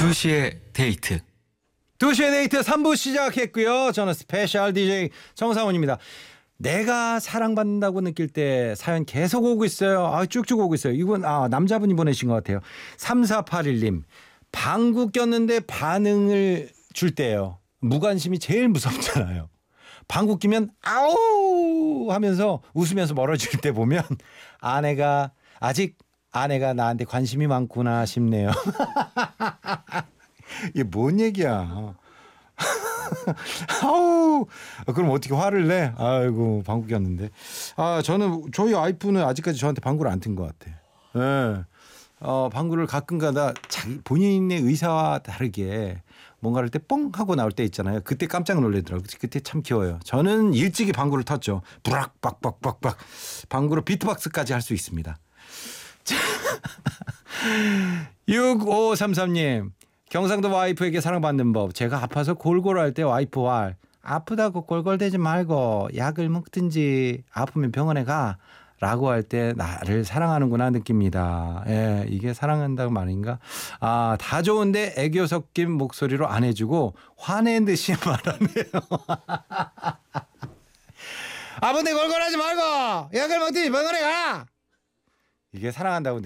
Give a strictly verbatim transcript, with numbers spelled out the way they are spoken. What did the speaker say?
두 시의 데이트. 두 시의 데이트 삼 부 시작했고요. 저는 스페셜 디제이 정상훈입니다. 내가 사랑받는다고 느낄 때 사연 계속 오고 있어요. 아, 쭉쭉 오고 있어요. 이건 아, 남자분이 보내신 것 같아요. 삼사팔일 님. 방구 꼈는데 반응을 줄 때예요. 무관심이 제일 무섭잖아요. 방구 끼면 아우 하면서 웃으면서 멀어질 때 보면 아내가 아직 아내가 나한테 관심이 많구나 싶네요. 이게 뭔 얘기야. 아우 그럼 어떻게 화를 내? 아이고 방구 꼈는데. 아 저는 저희 와이프는 아직까지 저한테 방구를 안 튼 것 같아. 예. 어 방구를 가끔가다 자기 본인의 의사와 다르게 뭔가를 때 뻥 하고 나올 때 있잖아요. 그때 깜짝 놀라더라고요. 그때 참 귀여워요. 저는 일찍이 방구를 탔죠. 부락 빡빡빡빡 방구로 비트박스까지 할 수 있습니다. 육오삼삼 님. 경상도 와이프에게 사랑받는 법. 제가 아파서 골골할 때 와이프와 아프다고 골골대지 말고 약을 먹든지 아프면 병원에 가 라고 할 때 나를 사랑하는구나 느낍니다. 예, 이게 사랑한다고 말인가? 아, 다 좋은데 애교 섞인 목소리로 안 해주고 화낸 듯이 말하네요. 아픈데 골골하지 말고 약을 먹든지 병원에 가. 이게 사랑한다고